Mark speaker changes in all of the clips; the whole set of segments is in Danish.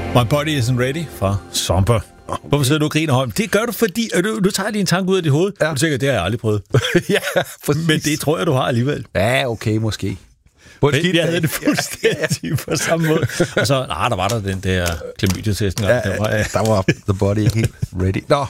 Speaker 1: My Body Isn't Ready fra Somper. Hvorfor sidder du og griner, Holm? Det gør du, fordi du tager lige en tanke ud af dit hoved. Ja. Du tænker, det har jeg aldrig prøvet.
Speaker 2: Ja, præcis.
Speaker 1: Men det tror jeg, du har alligevel.
Speaker 2: Ja, okay, måske.
Speaker 1: Men jeg havde det fuldstændig på samme måde. Og så, der var der den der klamydia-testen.
Speaker 2: Ja, der var the body ikke helt ready. Nå.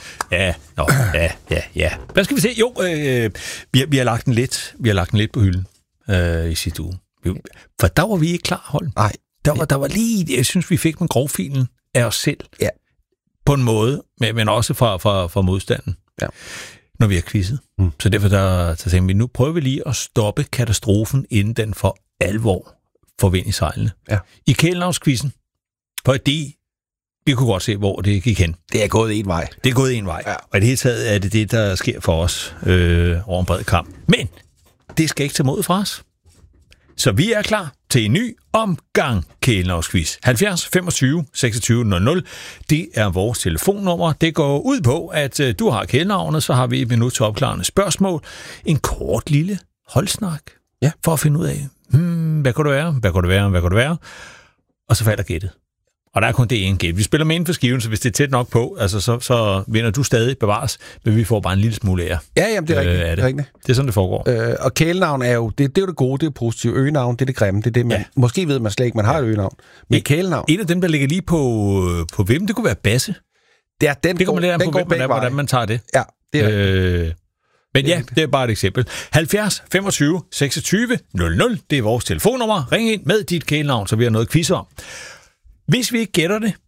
Speaker 2: Ja.
Speaker 1: Hvad skal vi se? Jo, vi har lagt den lidt på hylden i sidste uge. For der var vi ikke klar, Holm.
Speaker 2: Nej.
Speaker 1: Der var lige, jeg synes, vi fik med grovfilen af os selv. Ja. På en måde, men også fra modstanden. Ja. Når vi har quizzet. Så derfor der tænker vi, nu prøver vi lige at stoppe katastrofen, inden den for alvor får vind i sejlene. Ja. I Kælenavnsquizzen, fordi vi kunne godt se, hvor det gik hen.
Speaker 2: Det er gået en vej.
Speaker 1: Det er gået en vej. Ja. Og i det hele taget er det, der sker for os over en bred kamp. Men det skal ikke tage mod fra os. Så vi er klar til en ny omgang Kælenavnsquiz. 70 25 26 00. Det er vores telefonnummer. Det går ud på, at du har kælenavnet, så har vi et minut til opklarende spørgsmål. En kort lille holdsnak. Ja. For at finde ud af, hvad kunne det være? Og så falder gættet. Og der er kun det ene gæt. Vi spiller med inden for skiven, så hvis det er tæt nok på, altså så vinder du stadig bevares, men vi får bare en lille smule ære.
Speaker 2: Ja, jamen, det er rigtigt.
Speaker 1: Det er sådan, det foregår.
Speaker 2: Og kælenavn er jo, det er jo det gode, det er positivt. Øgenavn, det er det grimme, det er det, man... Ja. Måske ved man slet ikke, man har et øgenavn. Men kælenavn...
Speaker 1: En af dem, der ligger lige på hvem, det kunne være Basse.
Speaker 2: Ja, den
Speaker 1: det kommer lidt an på, hvordan man tager det.
Speaker 2: Ja, det er
Speaker 1: Men ja, det er bare et eksempel. 70 25 26 00, det er vores telefonnummer. Ring ind med dit kælenavn, så vi har noget quiz om. Hvis vi ikke gætter det,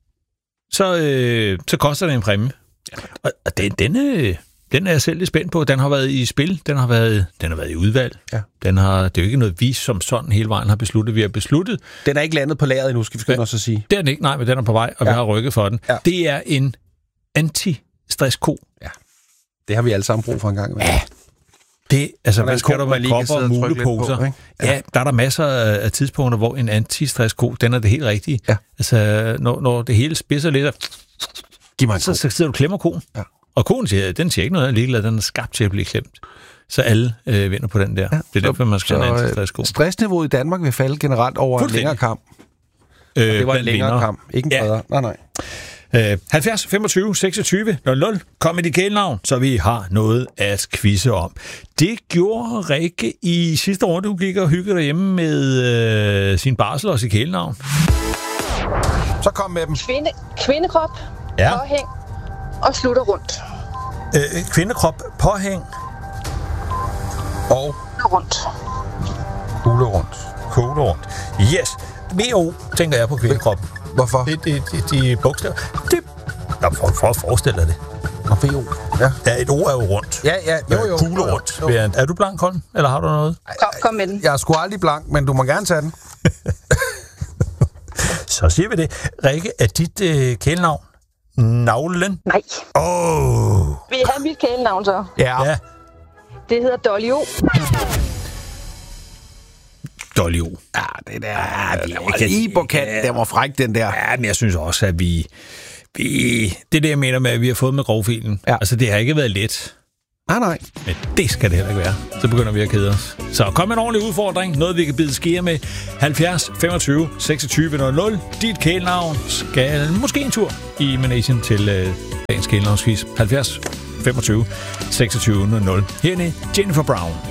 Speaker 1: så koster det en præmie. Og den er jeg selv lidt spændt på. Den har været i spil, den har været i udvalg. Ja. Det er jo ikke noget, vi som sådan hele vejen har besluttet. Vi har besluttet.
Speaker 2: Den er ikke landet på lageret endnu, skal vi skynde os at sige.
Speaker 1: Det er den ikke, nej, men den er på vej, og vi har rykket for den. Ja. Det er en anti-stress-ko. Ja.
Speaker 2: Det har vi alle sammen brug for en gang.
Speaker 1: Ja. Det, altså, hvad skal du med kopper og muleposer? Ja, der er der masser af tidspunkter, hvor en anti-stress-ko, den er det helt rigtige. Ja. Altså, når det hele spidser lidt, så sidder du og klemmer koen. Ja. Og koen siger, den siger ikke noget, den er skabt til at blive klemt. Så alle vinder på den der. Ja. Det er derfor, man skal have en anti-stress-ko.
Speaker 2: Stressniveauet i Danmark vil falde generelt over en længere kamp. Det var en længere kamp, ikke en bredere. Nej.
Speaker 1: 70 25 26 00. Kom med dit kælenavn, så vi har noget at quizze om. Det gjorde Rikke i sidste år. Du gik og hyggede derhjemme med sin barsel og sit kælenavn.
Speaker 2: Så kom med dem.
Speaker 3: Kvindekrop, påhæng og slutter rundt.
Speaker 1: Kvindekrop, påhæng og kugle rundt. Yes. VO, tænker jeg på kvindekroppen.
Speaker 2: Hvorfor?
Speaker 1: De bogstaver. For at forestille dig det.
Speaker 2: Og VO.
Speaker 1: Ja, et ord er jo rundt.
Speaker 2: Ja. Jo.
Speaker 1: Kugle rundt. Er du blank, Holm? Eller har du noget?
Speaker 3: Kom med den.
Speaker 2: Jeg er sgu aldrig blank, men du må gerne tage den.
Speaker 1: Så siger vi det. Rikke, er dit kælenavn Navlen?
Speaker 3: Nej. Vil I have mit kælenavn så?
Speaker 1: Ja.
Speaker 3: Det hedder Dolly O.
Speaker 1: Dolly O.
Speaker 2: Ja, det der. Det var lige på kant. Den var fræk, den der.
Speaker 1: Ja, men jeg synes også, at vi det der, jeg mener med, at vi har fået med grovfilen. Ja. Altså, det har ikke været let.
Speaker 2: Nej.
Speaker 1: Men det skal det heller ikke være. Så begynder vi at kede os. Så kom en ordentlig udfordring. Noget, vi kan bide skære med. 70 25 26 00. Dit kælenavn skal måske en tur i Manation til dagens kælenavnsquiz. 70 25 26 00. Herne Jennifer Brown.